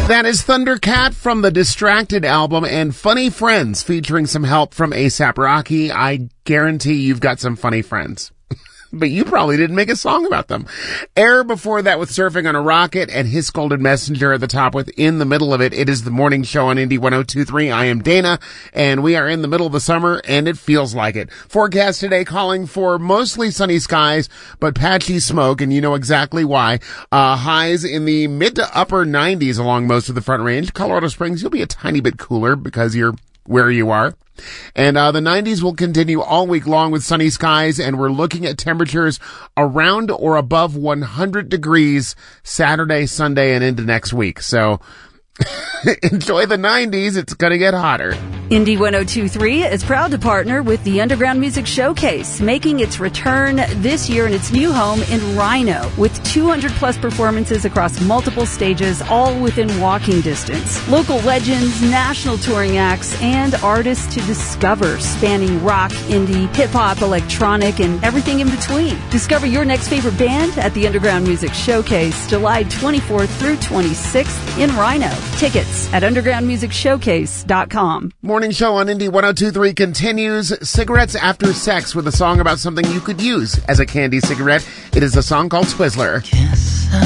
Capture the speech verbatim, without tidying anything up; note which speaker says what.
Speaker 1: That is Thundercat from the Distracted album and Funny Friends featuring some help from A$AP Rocky. I guarantee you've got some funny friends. But you probably didn't make a song about them. Air before that with Surfing on a Rocket and His Golden Messenger at the top with In the Middle of It. It is the morning show on Indie one oh two point three. I am Dana, and we are in the middle of the summer, and it feels like it. Forecast today calling for mostly sunny skies, but patchy smoke, and you know exactly why. Uh, highs in the mid to upper nineties along most of the Front Range. Colorado Springs, you'll be a tiny bit cooler because you're where you are. And uh the nineties will continue all week long with sunny skies, and we're looking at temperatures around or above one hundred degrees Saturday, Sunday, and into next week. So enjoy the nineties. It's going to get hotter.
Speaker 2: Indie one oh two point three is proud to partner with the Underground Music Showcase, making its return this year in its new home in Rhino, with two hundred plus performances across multiple stages, all within walking distance. Local legends, national touring acts, and artists to discover, spanning rock, indie, hip-hop, electronic, and everything in between. Discover your next favorite band at the Underground Music Showcase, July twenty-fourth through twenty-sixth in Rhino. Tickets at underground music showcase dot com.
Speaker 1: Morning show on Indie one oh two point three continues. Cigarettes After Sex with a song about something you could use as a candy cigarette. It is a song called Twizzler.
Speaker 3: Kiss